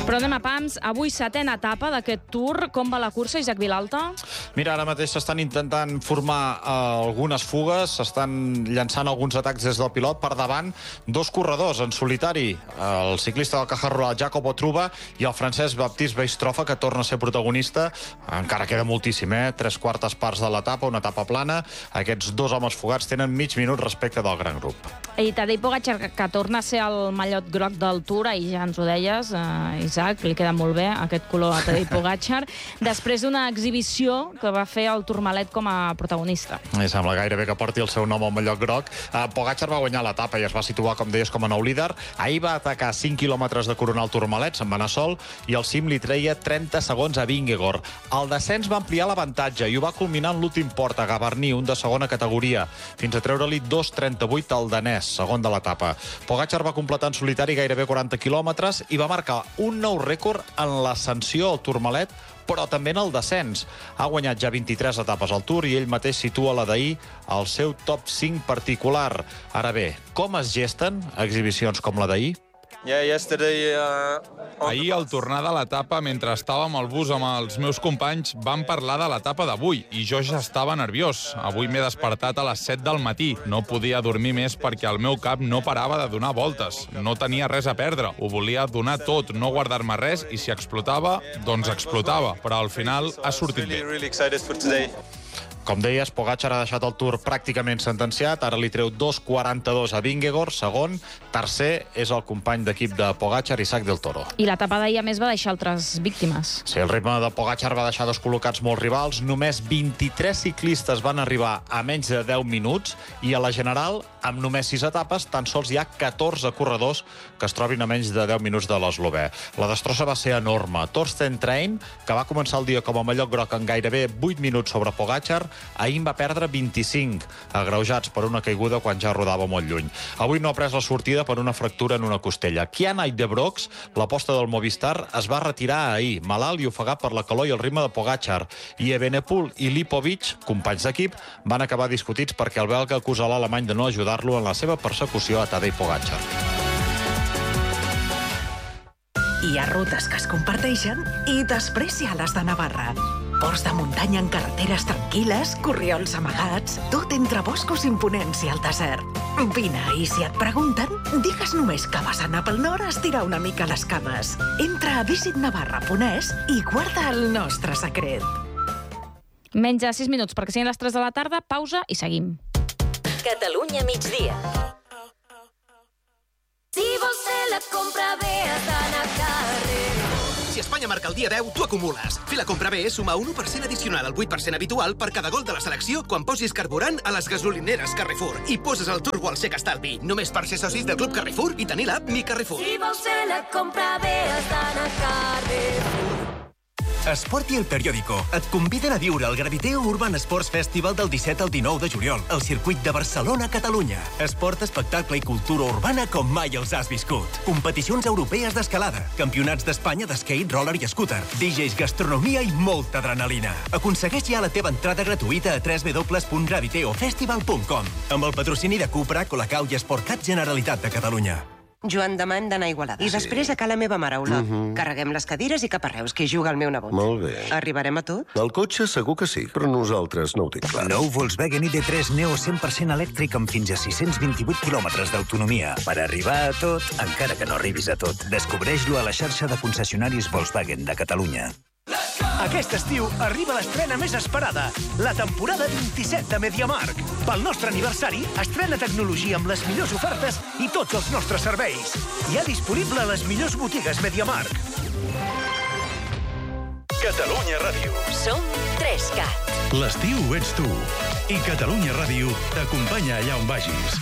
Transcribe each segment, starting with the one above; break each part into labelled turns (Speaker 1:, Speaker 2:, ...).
Speaker 1: Però anem a pams. Avui, 7ª etapa d'aquest Tour. Com va la cursa, Isaac Vilalta?
Speaker 2: Mira, ara mateix s'estan intentant formar algunes fugues, s'estan llançant alguns atacs des del pilot. Per davant, dos corredors en solitari, el ciclista del Caja Rural, Jacopo Truba, i el francès Baptiste Beistrofa, que torna a ser protagonista. Encara queda moltíssim, 3/4 parts de l'etapa, una etapa plana. Aquests dos homes fugats tenen mig minut respecte del gran grup.
Speaker 1: I Tadej Pogačar, que torna a ser el mallot groc del Tour, ahir ja ens ho deies, Isaac, li queda molt bé aquest color a Tadej Pogačar, després d'una exhibició que va fer el Tourmalet com a protagonista.
Speaker 2: Sembla gairebé que porti el seu nom al mallot groc. Pogačar va guanyar l'etapa i es va situar, com deies, com a nou líder. Ahir va atacar 5 quilòmetres de coronal Tourmalet, se'n va anar sol, i el cim li treia 30 segons a Vingegaard. El descens va ampliar l'avantatge i ho va culminar en l'últim port, a Gavarnie, un de segona categoria, fins a treure-li 2:38 al danès, segon de l'etapa. Pogačar va completar en solitari gairebé 40 quilòmetres i va marcar un nou rècord en l'ascensió al Tourmalet, però també en el descens. Ha guanyat ja 23 etapes al Tour i ell mateix situa la d'ahir al seu top 5 particular. Ara bé, com es gesten exhibicions com la d'ahir?
Speaker 3: Ahir, al tornar de l'etapa, mentre estàvem al bus amb els meus companys, vam parlar de l'etapa d'avui i jo ja estava nerviós. Avui m'he despertat a les 7 del matí. No podia dormir més perquè el meu cap no parava de donar voltes. No tenia res a perdre. Ho volia donar tot, no guardar-me res, i si explotava, doncs explotava. Però al final ha sortit bé.
Speaker 2: Com deies, Pogačar ha deixat el Tour pràcticament sentenciat. Ara li treu 2:42 a Vingegaard, segon. Tercer és el company d'equip de Pogačar, Isaac del Toro.
Speaker 1: I l'etapa d'ahir, a més, va deixar altres víctimes.
Speaker 2: Sí, el ritme de Pogačar va deixar descol·locats molts rivals. Només 23 ciclistes van arribar a menys de 10 minuts i a la general, amb només 6 etapes, tan sols hi ha 14 corredors que es trobin a menys de 10 minuts de l'eslovè. La destrossa va ser enorme. Torsten Trein, que va començar el dia com a mallot groc en gairebé 8 minuts sobre Pogačar, ahir en va perdre 25, agreujats per una caiguda quan ja rodava molt lluny. Avui no ha pres la sortida per una fractura en una costella. Kianai de Brox, l'aposta del Movistar, es va retirar ahir, malalt i ofegat per la calor i el ritme de Pogačar. I Evenepoel i Lipovic, companys d'equip, van acabar discutits perquè el belga acusa l'alemany de no ajudar-lo en la seva persecució a Tadej Pogačar.
Speaker 4: Hi ha rutes que es comparteixen i després hi ha les de Navarra. Ports de muntanya en carreteres tranquil·les, corriols amagats, tot entre boscos imponents i el desert. Vine, i si et pregunten, digues només que vas anar pel nord a estirar una mica les cames. Entra a visitnavarra.es i guarda el nostre secret.
Speaker 1: Menys de 6 minuts perquè siguin les 3 de la tarda, pausa i seguim.
Speaker 5: Catalunya migdia.
Speaker 6: Si vols fer la compra bé, has d'anar a carrer.
Speaker 7: Si Espanya marca el dia 10, tu acumules. Fer la compra bé suma un 1% addicional al 8% habitual per cada gol de la selecció quan posis carburant a les gasolineres Carrefour. I poses el turbo al sec estalvi. Només per ser socis del Club Carrefour i tenir l'app Mi Carrefour.
Speaker 6: Si vols fer la compra bé, has d'anar a Carrefour.
Speaker 8: Esport i El Periódico et conviden a viure el Graviteo Urban Sports Festival del 17 al 19 de juliol al circuit de Barcelona, Catalunya. Esport, espectacle i cultura urbana com mai els has viscut. Competicions europees d'escalada, campionats d'Espanya d'skate, roller i scooter, DJs, gastronomia i molta adrenalina. Aconsegueix ja la teva entrada gratuïta a www.graviteofestival.com amb el patrocini de Cupra, Colacau i Sportcat Generalitat de Catalunya.
Speaker 9: Joan, demà hem d'anar a Igualada. I després a Ca la meva mare, Olot. Carreguem les cadires i cap a Reus, que hi juga el meu nebot.
Speaker 10: Molt bé.
Speaker 9: Arribarem a tot?
Speaker 10: El cotxe segur que sí, però nosaltres no ho tinc clar.
Speaker 11: Nou Volkswagen ID3 Neo 100% elèctric amb fins a 628 quilòmetres d'autonomia. Per arribar a tot, encara que no arribis a tot. Descobreix-lo a la xarxa de concessionaris Volkswagen de Catalunya.
Speaker 12: Aquest estiu arriba l'estrena més esperada, la temporada 27 de MediaMarkt. Pel nostre aniversari, estrena tecnologia amb les millors ofertes i tots els nostres serveis. Ja disponible a les millors botigues MediaMarkt.
Speaker 13: Catalunya Ràdio.
Speaker 5: Som 3CAT.
Speaker 13: L'estiu ets tu. I Catalunya Ràdio t'acompanya allà on vagis.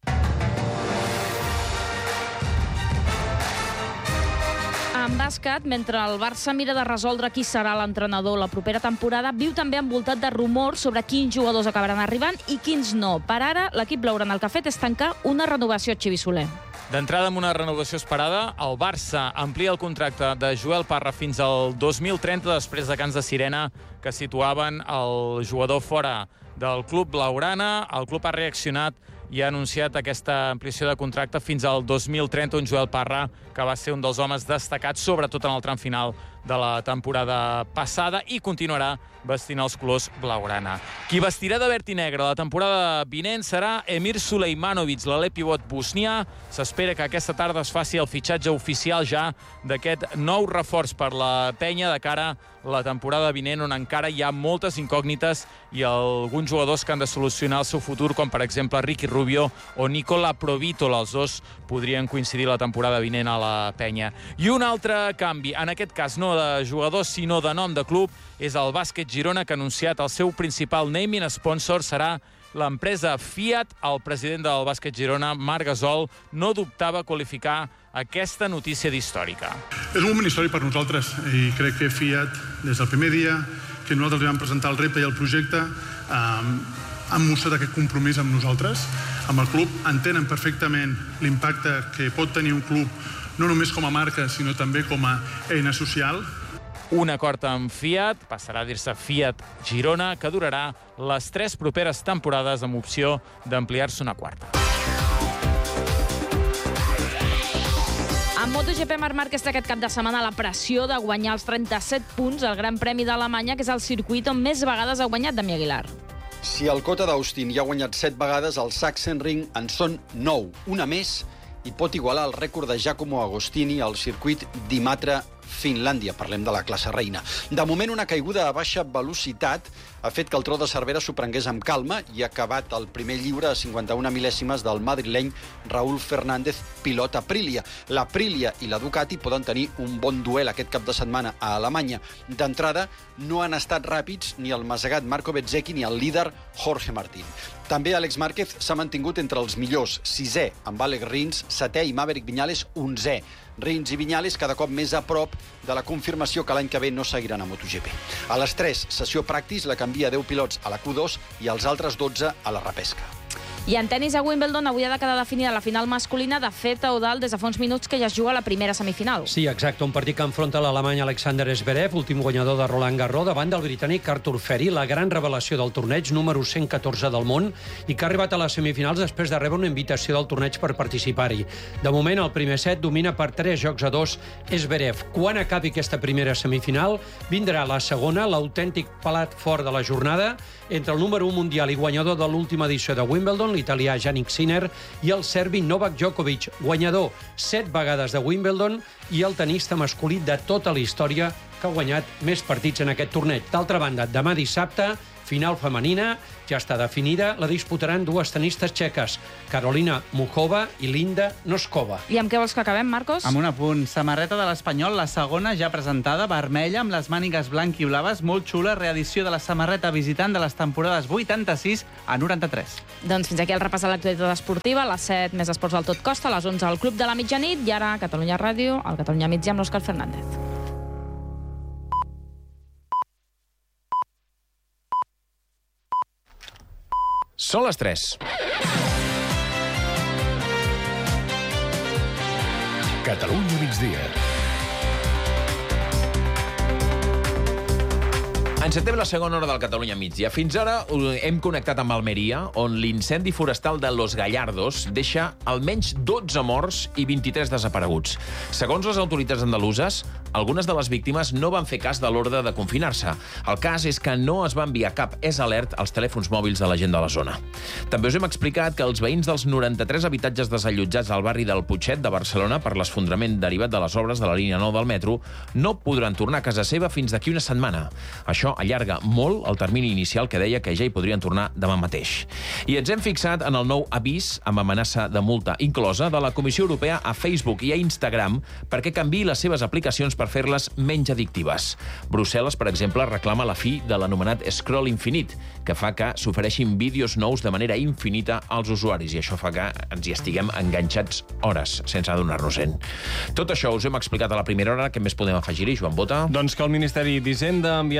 Speaker 1: En bàsquet, mentre el Barça mira de resoldre qui serà l'entrenador la propera temporada, viu també envoltat de rumors sobre quins jugadors acabaran arribant i quins no. Per ara, l'equip blaugrana el que ha fet és tancar una renovació a Xavi Soler.
Speaker 14: D'entrada, amb una renovació esperada, el Barça amplia el contracte de Joel Parra fins al 2030 després de cants de sirena que situaven el jugador fora del club blaugrana. El club ha reaccionat i ha anunciat aquesta ampliació de contracte fins al 2030, un Joel Parra que va ser un dels homes destacats, sobretot en el tram final de la temporada passada, i continuarà vestint els colors blaugrana. Qui vestirà de verd i negre la temporada vinent serà Emir Sulejmanovic, l'alè pivot bosnià. S'espera que aquesta tarda es faci el fitxatge oficial ja d'aquest nou reforç per la penya de cara a la temporada vinent, on encara hi ha moltes incògnites i alguns jugadors que han de solucionar el seu futur, com per exemple Ricky Rubio o Nicola Provítola. Els dos podrien coincidir la temporada vinent a la penya. I un altre canvi, en aquest cas no de jugador sinó de nom de club, és el Bàsquet Girona, que ha anunciat el seu principal naming sponsor serà l'empresa Fiat. El president del Bàsquet Girona, Marc Gasol, no dubtava qualificar aquesta notícia d'històrica.
Speaker 15: És un moment històric per nosaltres i crec que Fiat, des del primer dia que nosaltres li vam presentar el repte i el projecte, han mostrat aquest compromís amb nosaltres, amb el club. Entenen perfectament l'impacte que pot tenir un club, no només com a marca, sinó també com a eina social.
Speaker 14: Un acord amb Fiat, passarà a dir-se Fiat Girona, que durarà les 3 properes temporades amb opció d'ampliar-se una quarta.
Speaker 1: En MotoGP, Marc Márquez té aquest cap de setmana la pressió de guanyar els 37 punts al Gran Premi d'Alemanya, que és el circuit on més vegades ha guanyat Damià Aguilar.
Speaker 16: Si el Cota d'Austin ja ha guanyat 7 vegades, el Sachsenring en són 9, una més, i pot igualar el rècord de Giacomo Agostini al circuit d'Imatra, Finlàndia. Parlem de la classe reina. De moment, una caiguda a baixa velocitat ha fet que el tro de Cervera s'ho prengués amb calma i ha acabat el primer lliure a 51 mil·lèsimes del madrileny Raúl Fernández, pilot Aprilia. L'Aprilia i la Ducati poden tenir un bon duel aquest cap de setmana a Alemanya. D'entrada, no han estat ràpids ni el masegat Marco Bezzecchi ni el líder Jorge Martín. També Àlex Márquez s'ha mantingut entre els millors, 6è amb Alex Rins, 7è i Maverick Viñales, 11è. Rins i Viñales cada cop més a prop de la confirmació que l'any que ve no seguiran a MotoGP. A les 3, sessió practice, la canvia 10 pilots a la Q2 i els altres 12 a la repesca.
Speaker 1: I en tenis a Wimbledon avui ha de quedar definida la final masculina. De fet, Eudald, des de fa uns minuts que ja es juga la primera semifinal.
Speaker 17: Sí, exacte, un partit que enfronta l'alemany Alexander Zverev, últim guanyador de Roland Garros, davant del britànic Arthur Ferry, la gran revelació del torneig, número 114 del món, i que ha arribat a les semifinals després de rebre una invitació del torneig per participar-hi. De moment, el primer set domina per 3-2 Zverev. Quan acabi aquesta primera semifinal, vindrà la segona, l'autèntic plat fort de la jornada, entre el número 1 mundial i guanyador de l'última edició de Wimbledon, l'italià Jannik Sinner, i el serbi Novak Djokovic, guanyador 7 vegades de Wimbledon i el tenista masculí de tota la història que ha guanyat més partits en aquest torneig. D'altra banda, demà dissabte, final femenina, ja està definida, la disputaran dues tenistes txeques, Karolina Muchova i Linda Noskova.
Speaker 1: I amb què vols que acabem, Marcos?
Speaker 18: Amb un apunt. Samarreta de l'Espanyol, la segona ja presentada, vermella, amb les mànigues blanc i blaves, molt xula, reedició de la samarreta visitant de les temporades 86 a 93.
Speaker 1: Doncs fins aquí el repàs de l'actualitat esportiva. A les 7, més esports al Tot Costa, a les 11 al Club de la Mitjanit, i ara a Catalunya Ràdio, al Catalunya Migdia amb l'Òscar Fernández.
Speaker 19: Són les 3.
Speaker 13: Catalunya migdia.
Speaker 19: Encetem la segona hora del Catalunya migdia. Fins ara hem connectat amb Almeria, on l'incendi forestal de Los Gallardos deixa almenys 12 morts i 23 desapareguts. Segons les autoritats andaluses, algunes de les víctimes no van fer cas de l'ordre de confinar-se. El cas és que no es va enviar cap alert als telèfons mòbils de la gent de la zona. També us hem explicat que els veïns dels 93 habitatges desallotjats al barri del Putxet de Barcelona per l'esfondrament derivat de les obres de la línia 9 del metro no podran tornar a casa seva fins d'aquí una setmana. Això allarga molt el termini inicial que deia que ja hi podrien tornar demà mateix. I ens hem fixat en el nou avís amb amenaça de multa inclosa de la Comissió Europea a Facebook i a Instagram perquè canviï les seves aplicacions per fer-les menys addictives. Brussel·les, per exemple, reclama la fi de l'anomenat scroll infinit, que fa que s'ofereixin vídeos nous de manera infinita als usuaris, i això fa que ens hi estiguem enganxats hores sense adonar-nos-en. Tot això us hem explicat a la primera hora. Què més podem afegir-hi, Joan Bota?
Speaker 20: Doncs que el Ministeri d'Hisenda ha enviat a les comunitats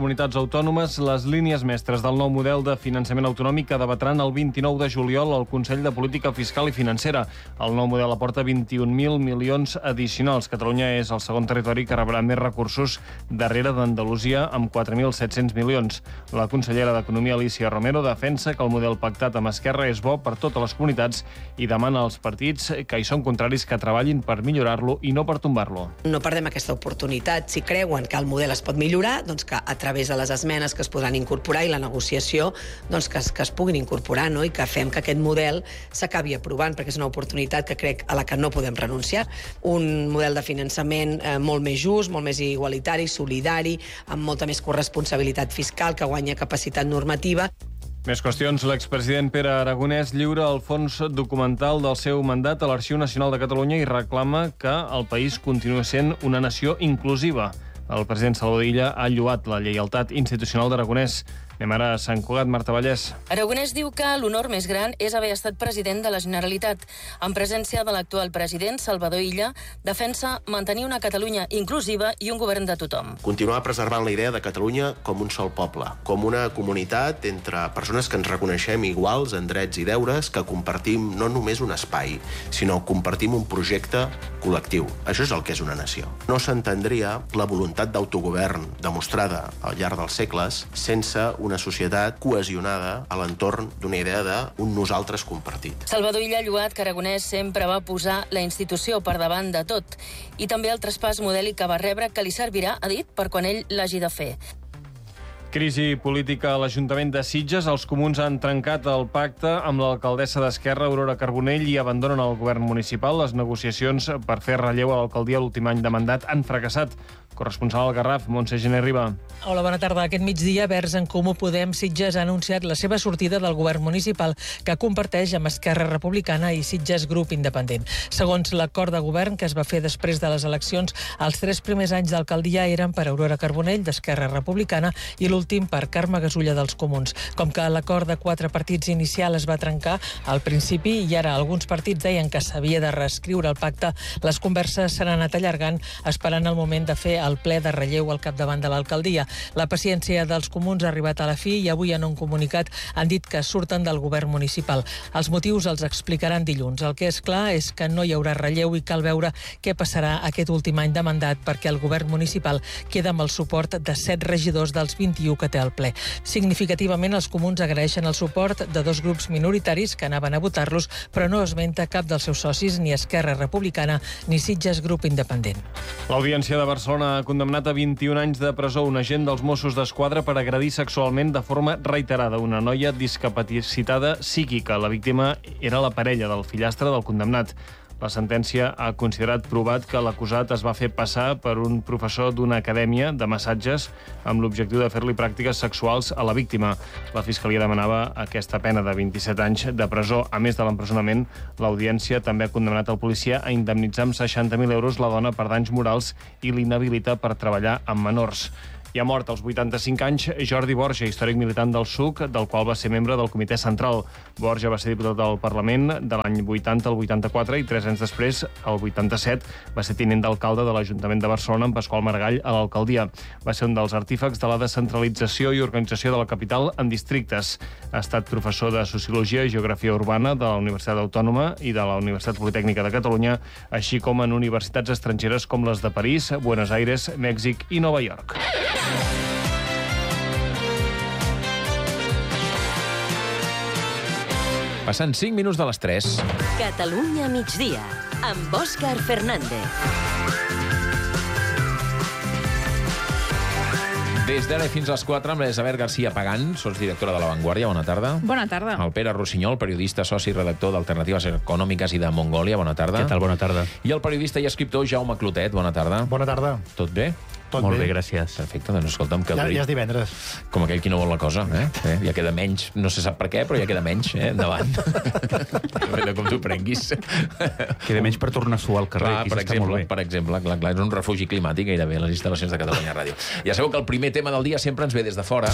Speaker 20: comunitats autònomes les línies mestres del nou model de finançament autonòmic que debatran el 29 de juliol al Consell de Política Fiscal i Financera. El nou model aporta 21.000 milions addicionals. Catalunya és el segon territori que rebrà més recursos darrere d'Andalusia amb 4.700 milions. La consellera d'Economia, Alicia Romero, defensa que el model pactat amb Esquerra és bo per totes les comunitats i demana als partits que hi són contraris que treballin per millorar-lo i no per tombar-lo.
Speaker 21: No perdem aquesta oportunitat. Si creuen que el model es pot millorar, doncs que a través de les esmenes que es podran incorporar i la negociació doncs que es puguin incorporar, no? I que fem que aquest model s'acabi aprovant, perquè és una oportunitat que crec a la que no podem renunciar. Un model de finançament molt més just, molt més igualitari, solidari, amb molta més corresponsabilitat fiscal, que guanya capacitat normativa.
Speaker 20: Més qüestions. L'expresident Pere Aragonès lliura el fons documental del seu mandat a l'Arxiu Nacional de Catalunya i reclama que el país continuï sent una nació inclusiva. El president Salvador Illa ha lloat la lleialtat institucional d'Aragonès. Anem ara a Sant Cugat, Marta Vallès.
Speaker 22: Aragonès diu que l'honor més gran és haver estat president de la Generalitat. En presència de l'actual president, Salvador Illa, defensa mantenir una Catalunya inclusiva i un govern de tothom.
Speaker 23: Continuar preservant la idea de Catalunya com un sol poble, com una comunitat entre persones que ens reconeixem iguals en drets i deures, que compartim no només un espai, sinó compartim un projecte col·lectiu. Això és el que és una nació. No s'entendria la voluntat d'autogovern demostrada al llarg dels segles sense una societat cohesionada a l'entorn d'una idea d'un nosaltres compartit.
Speaker 22: Salvador Illa ha lloat que Aragonès sempre va posar la institució per davant de tot i també el traspàs modèlic que va rebre que li servirà, ha dit, per quan ell l'hagi de fer.
Speaker 20: Crisi política a l'Ajuntament de Sitges. Els comuns han trencat el pacte amb l'alcaldessa d'Esquerra, Aurora Carbonell, i abandonen el govern municipal. Les negociacions per fer relleu a l'alcaldia l'últim any de mandat han fracassat. Corresponsal al Garraf, Montse Gené Riba.
Speaker 24: Hola, bona tarda. Aquest migdia, Verds en Comú Podem Sitges ha anunciat la seva sortida del govern municipal, que comparteix amb Esquerra Republicana i Sitges Grup Independent. Segons l'acord de govern que es va fer després de les eleccions, els 3 primers anys d'alcaldia eren per Aurora Carbonell, d'Esquerra Republicana, i l'últim per Carme Gasulla, dels Comuns. Com que l'acord de 4 partits inicial es va trencar al principi i ara alguns partits deien que s'havia de reescriure el pacte, les converses s'han anat allargant, esperant el moment de fer el ple de relleu al capdavant de l'alcaldia. La paciència dels comuns ha arribat a la fi i avui en un comunicat han dit que surten del govern municipal. Els motius els explicaran dilluns. El que és clar és que no hi haurà relleu i cal veure què passarà aquest últim any de mandat, perquè el govern municipal queda amb el suport de 7 regidors dels 21 que té el ple. Significativament, els comuns agraeixen el suport de 2 grups minoritaris que anaven a votar-los, però no esmenta cap dels seus socis, ni Esquerra Republicana ni Sitges Grup Independent.
Speaker 20: L'Audiència de Barcelona ha condemnat a 21 anys de presó un agent dels Mossos d'Esquadra per agredir sexualment de forma reiterada una noia discapacitada psíquica. La víctima era la parella del fillastre del condemnat. La sentència ha considerat provat que l'acusat es va fer passar per un professor d'una acadèmia de massatges amb l'objectiu de fer-li pràctiques sexuals a la víctima. La Fiscalia demanava aquesta pena de 27 anys de presó. A més de l'empresonament, l'Audiència també ha condemnat el policia a indemnitzar amb 60.000 euros la dona per danys morals i l'inhabilita per treballar amb menors. I ha mort als 85 anys Jordi Borja, històric militant del SUC, del qual va ser membre del Comitè Central. Borja va ser diputat del Parlament de l'any 80 al 84 i 3 anys després, el 87, va ser tinent d'alcalde de l'Ajuntament de Barcelona amb Pasqual Maragall a l'alcaldia. Va ser un dels artífecs de la descentralització i organització de la capital en districtes. Ha estat professor de Sociologia i Geografia Urbana de la Universitat Autònoma i de la Universitat Politècnica de Catalunya, així com en universitats estrangeres com les de París, Buenos Aires, Mèxic i Nova York.
Speaker 19: Passen 5 minuts de les 3.
Speaker 5: Catalunya migdia, amb Òscar Fernández.
Speaker 19: Des d'ara fins a les 4 amb l'Isabel García Pagán, sotsdirectora de La Vanguardia. Bona tarda.
Speaker 25: Bona tarda.
Speaker 19: El Pere Rossinyol, periodista, soci i redactor d'Alternatives Econòmiques i de Mongòlia. Bona tarda.
Speaker 26: Què tal? Bona tarda.
Speaker 19: I el periodista i escriptor Jaume Clotet. Bona tarda.
Speaker 27: Bona tarda.
Speaker 19: Tot bé?
Speaker 27: Tot
Speaker 26: Molt
Speaker 27: bé,
Speaker 26: gràcies.
Speaker 19: Perfecte, doncs escolta'm... Que
Speaker 27: ja és divendres.
Speaker 19: Com aquell qui no vol la cosa, Ja queda menys, no se sap per què, però ja queda menys, Endavant. Depèn de com t'ho prenguis.
Speaker 26: Queda menys per tornar a suar al carrer,
Speaker 19: clar, per exemple, clar, és un refugi climàtic gairebé, les instal·lacions de Catalunya Ràdio. Ja sabeu que el primer tema del dia sempre ens ve des de fora.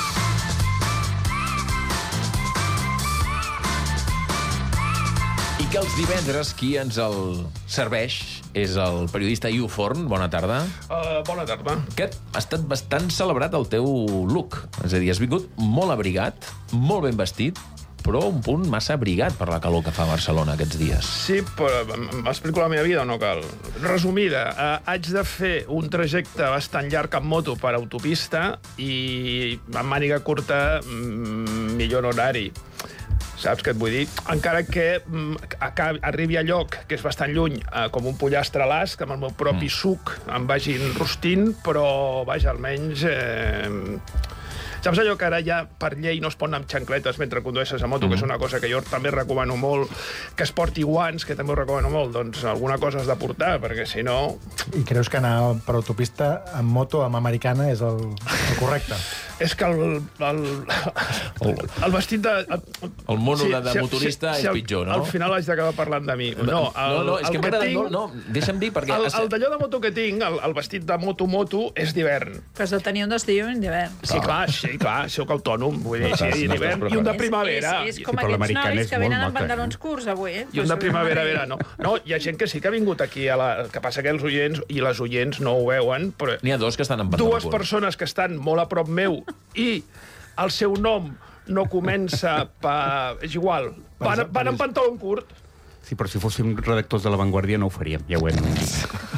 Speaker 19: I que els divendres qui ens el serveix és el periodista Iu Forn. Bona tarda.
Speaker 2: Bona tarda.
Speaker 19: Aquest ha estat bastant celebrat el teu look. És a dir, has vingut molt abrigat, molt ben vestit, però un punt massa abrigat per la calor que fa a Barcelona aquests dies.
Speaker 2: Sí, però m'explico la meva vida o no cal? Resumida, haig de fer un trajecte bastant llarg en moto per autopista i amb màniga curta millor horari. Saps què et vull dir? Encara que arribi a lloc que és bastant lluny, com un pollastre a l'as, que amb el meu propi suc em vagin rostint, però, vaja, almenys... Saps allò que ara ja per llei no es pot anar amb xancletes mentre condueixes a moto, que és una cosa que jo també recomano molt, que es porti guants, que també ho recomano molt, doncs alguna cosa has de portar, perquè si no...
Speaker 3: I creus que anar per autopista amb moto, amb americana, és el correcte?
Speaker 2: És que el vestit de...
Speaker 19: El mono de motorista és pitjor, no?
Speaker 2: Al final haig d'acabar parlant de mi. No,
Speaker 19: és que m'agrada... No, deixa'm dir, perquè...
Speaker 2: El d'allò de moto que tinc, el vestit de moto és d'hivern.
Speaker 4: Que has de tenir un d'estiu i un d'hivern.
Speaker 2: Sí, clar, sóc autònom, vull dir, sí, d'hivern i un de primavera.
Speaker 4: És com aquests nois que venen amb pantalons curts avui, eh?
Speaker 2: I un de primavera-verano. No, hi ha gent que sí que ha vingut aquí, que passa que els oients i les oients no ho veuen, però...
Speaker 19: N'hi ha dos que estan amb pantalons curts.
Speaker 2: Dues persones que estan molt a prop meu i el seu nom no comença per... És igual, van amb pantaló curt.
Speaker 26: Sí, però si fóssim redactors de La Vanguardia no ho faríem, ja ho hem dit.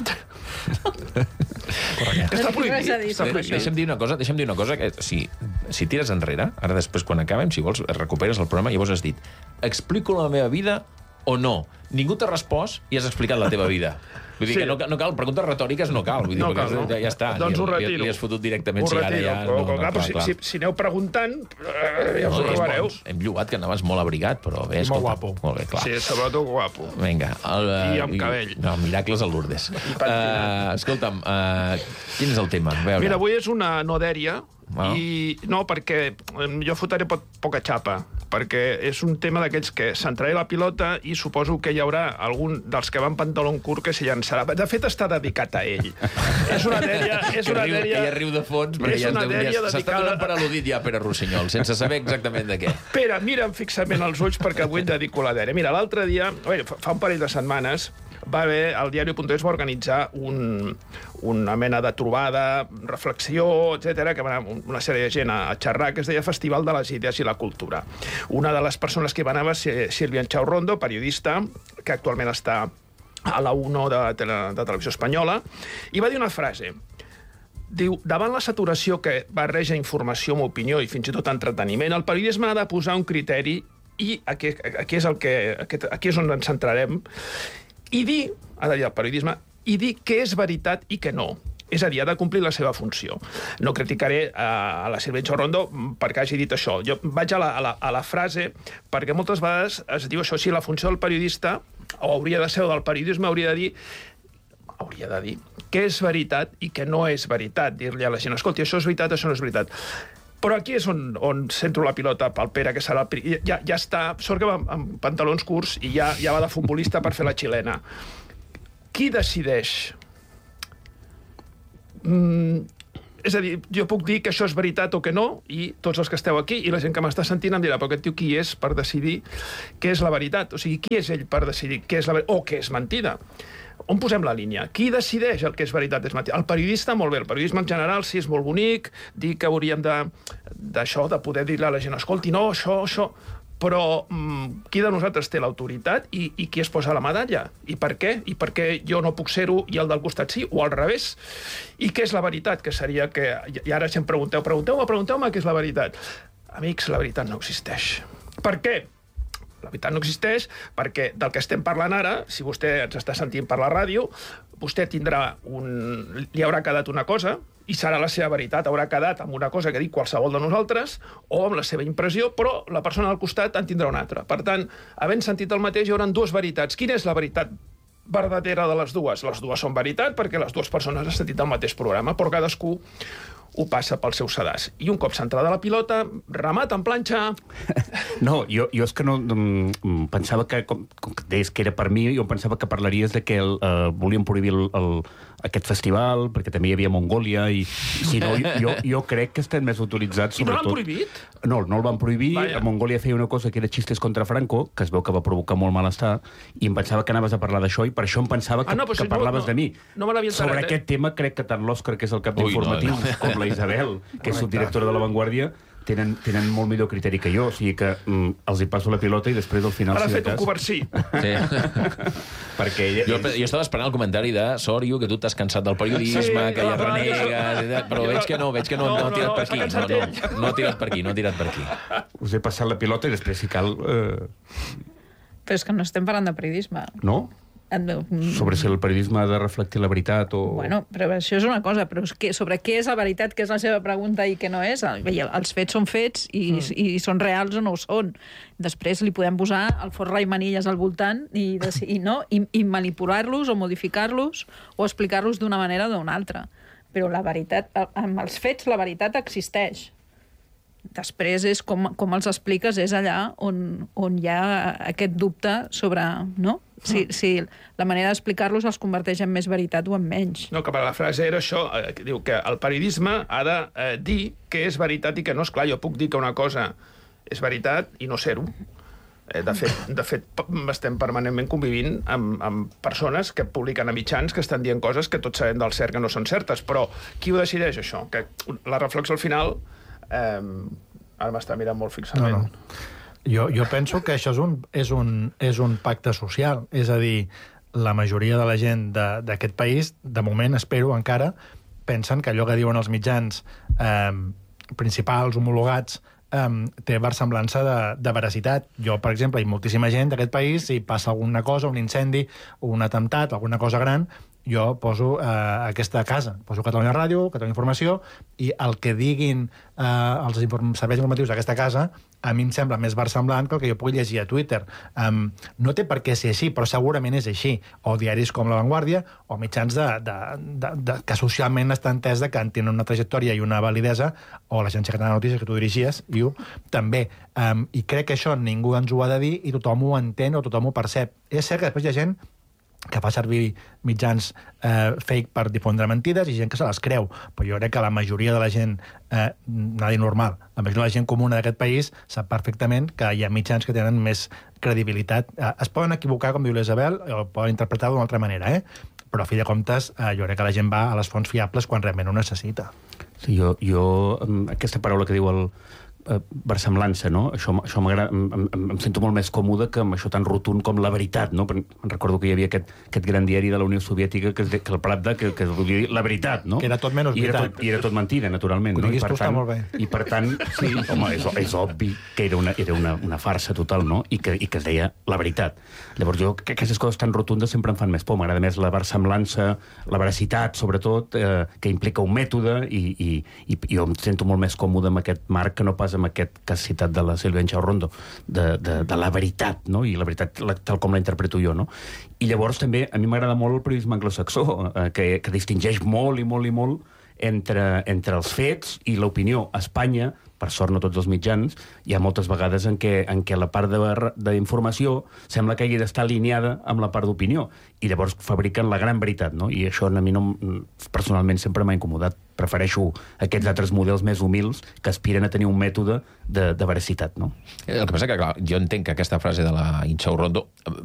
Speaker 2: Està prohibit.
Speaker 19: Deixa'm dir una cosa, que si tires enrere, ara després quan acabem, si vols, recuperes el programa i llavors has dit explico la meva vida o no. Ningú t'ha respost i has explicat la teva vida. Vull dir que no cal, preguntes retòriques no cal. Vull dir, ja està.
Speaker 2: Doncs ho retiro.
Speaker 19: Li has fotut directament.
Speaker 2: Ho retiro. Si aneu preguntant, ja us ho trobareu.
Speaker 19: Hem llogat que anaves molt abrigat, però bé,
Speaker 2: molt guapo.
Speaker 19: Molt bé, clar.
Speaker 2: Sí, sobretot guapo.
Speaker 19: Vinga.
Speaker 2: I amb cabell.
Speaker 19: No, miracles a Lourdes. Escolta'm, quin és el tema?
Speaker 2: Mira, avui és una no dèria, i no, perquè jo fotré poca xapa, perquè és un tema d'aquells que s'entraré la pilota i suposo que hi haurà algun dels que van pantalón curt que s'hi llançarà. De fet, està dedicat a ell. És una dèria...
Speaker 19: Que ja riu de fons, perquè s'està donant per al·ludit ja Pere Rossinyol, sense saber exactament de què.
Speaker 2: Pere, mira'm fixament els ulls perquè avui et dedico la dèria. Mira, l'altre dia, fa un parell de setmanes, va haver, el diari.es va organitzar una mena de trobada, reflexió, etc, que va anar una sèrie de gent a xerrar, que es deia Festival de les Idees i la Cultura. Una de les persones que hi va anar va ser Sílvia Enxaurrondo, periodista, que actualment està a la 1 de Televisió Espanyola, i va dir una frase. Diu, davant la saturació que barreja informació amb opinió i fins i tot entreteniment, el periodisme ha de posar un criteri i aquí és on ens centrarem, i dir, ha de dir el periodisme, i dir què és veritat i què no. És a dir, ha de complir la seva funció. No criticaré a la Sílvia Enxaurrondo perquè hagi dit això. Jo vaig a la frase perquè moltes vegades es diu això, si la funció del periodista, o hauria de ser, o del periodisme, hauria de dir què és veritat i què no és veritat. Dir-li a la gent, escolti, això és veritat, això no és veritat. Però aquí és on centro la pilota pel Pere, que serà ja està, sort que va amb pantalons curts i ja va de futbolista per fer la xilena. Qui decideix? És a dir, jo puc dir que això és veritat o que no, i tots els que esteu aquí, i la gent que m'està sentint em dirà, però aquest tio qui és per decidir què és la veritat? O sigui, qui és ell per decidir què és la veritat o què és mentida? On posem la línia? Qui decideix el que és veritat és mentida? El periodista, molt bé. El periodisme en general sí és molt bonic, dir que hauríem d'això, de poder dir-li a la gent, escolti, no, això... Però qui de nosaltres té l'autoritat i qui es posa la medalla? I per què? I per què jo no puc ser-ho i el del costat sí? O al revés? I què és la veritat? Que seria que... I ara si em pregunteu-me què és la veritat. Amics, la veritat no existeix. Per què? La veritat no existeix perquè del que estem parlant ara, si vostè ens està sentint per la ràdio, vostè li haurà quedat una cosa i serà la seva veritat, haurà quedat amb una cosa que dic qualsevol de nosaltres o amb la seva impressió, però la persona al costat en tindrà una altra. Per tant, havent sentit el mateix, hi haurà dues veritats. Quina és la veritat verdadera de les dues? Les dues són veritat perquè les dues persones han sentit el mateix programa, però cadascú ho passa pel seu sedàs. I un cop centrada la pilota, remata en planxa...
Speaker 26: No, jo és que no... Pensava que, com que deies que era per mi, jo pensava que parlaries de que volien prohibir aquest festival, perquè també hi havia Mongòlia, i si no, jo crec que estan més autoritzats, sobretot...
Speaker 2: I no l'han prohibit?
Speaker 26: No el van prohibir. Vaya. A Mongòlia feia una cosa que era xistes contra Franco, que es veu que va provocar molt malestar, i em pensava que anaves a parlar d'això, i per això em pensava que parlaves de mi.
Speaker 2: No me l'havia enterat,
Speaker 26: sobre aquest tema, crec que tant l'Òscar, que és el cap d'informatius, com la Isabel, que és subdirectora de La Vanguardia, tenen molt millor criteri que jo, o sigui que els hi passo la pilota i després al final...
Speaker 2: Ara ha fet un coversí.
Speaker 19: Sí. Perquè jo estava esperant el comentari de Sòrio, que tu t'has cansat del periodisme, que ja renegues, però veig que no ha tirat per aquí. No ha tirat per aquí.
Speaker 26: Us he passat la pilota i després, si cal...
Speaker 4: Però és que no estem parlant de periodisme.
Speaker 26: No? Sobre si el periodisme ha de reflectir la veritat o...
Speaker 4: Bueno, però això és una cosa, però sobre què és la veritat, que és la seva pregunta i què no és. Els fets són fets i són reals o no ho són. Després li podem posar el forra i manilles al voltant i manipular-los o modificar-los o explicar-los d'una manera o d'una altra. Però la veritat, amb els fets, la veritat existeix. Després és com els expliques, és allà on hi ha aquest dubte sobre... no? Si la manera d'explicar-los els converteix en més veritat o en menys.
Speaker 2: No, que la frase era això, que diu que el periodisme ha de dir que és veritat i que no. És clar, jo puc dir que una cosa és veritat i no ser-ho. De fet, estem permanentment convivint amb persones que publiquen a mitjans que estan dient coses que tots sabem del cert que no són certes, però qui ho decideix, això? Que la reflexió al final... ara m'està mirant molt fixament.
Speaker 3: No. Jo penso que això és un pacte social. És a dir, la majoria de la gent d'aquest país, de moment, espero encara, pensen que allò que diuen els mitjans principals, homologats, té versemblança de veracitat. Jo, per exemple, hi ha moltíssima gent d'aquest país, si passa alguna cosa, un incendi, un atemptat, alguna cosa gran, jo poso aquesta casa, poso Catalunya Ràdio, Catalunya Informació, i el que diguin els serveis informatius d'aquesta casa a mi em sembla més versemblant que el que jo pugui llegir a Twitter. No té per què ser així, però segurament és així. O diaris com La Vanguardia, o mitjans que socialment està entès que tenen una trajectòria i una validesa, o l'Agència Catalana de Notícies, que tu dirigies, també. I crec que això ningú ens ho ha de dir i tothom ho entén o tothom ho percep. És cert que després hi ha gent que fa servir mitjans fake per difondre mentides i gent que se les creu. Però jo crec que la majoria de la gent, nada normal, la majoria de la gent comuna d'aquest país sap perfectament que hi ha mitjans que tenen més credibilitat. Es poden equivocar, com diu l'Isabel, o poden interpretar d'una altra manera, però a fi de comptes jo crec que la gent va a les fonts fiables quan realment ho necessita.
Speaker 26: Sí, jo aquesta paraula que diu el versemblança, no? Això m'agrada, em sento molt més còmode que amb això tan rotund com la veritat, no? Recordo que hi havia aquest gran diari de la Unió Soviètica que el Pravda, que volia dir la veritat, no?
Speaker 3: Que era tot menys veritat.
Speaker 26: I era tot mentida, naturalment.
Speaker 3: Ho diguis tu, està molt bé.
Speaker 26: I per tant, sí, home, és obvi que era una farsa total, no? I que es deia la veritat. Llavors jo, que aquestes coses tan rotundes sempre em fan més por. M'agrada més la versemblança, la veracitat, sobretot, que implica un mètode, i jo em sento molt més còmode amb aquest marc que no pas amb aquest que has citat de la Sílvia Enxaurrondo, de la veritat, no? I la veritat tal com la interpreto jo, no? I llavors també a mi m'agrada molt el periodisme anglosaxó, que distingeix molt i molt i molt entre els fets i l'opinió. A Espanya, per sort no tots els mitjans, hi ha moltes vegades en què la part d'informació sembla que hagi d'estar alineada amb la part d'opinió, i llavors fabriquen la gran veritat, no? I això a mi personalment sempre m'ha incomodat. Prefereixo aquests altres models més humils que aspiren a tenir un mètode de veracitat, no?
Speaker 19: El que passa que, clar, jo entenc que aquesta frase de la Inchaurrondo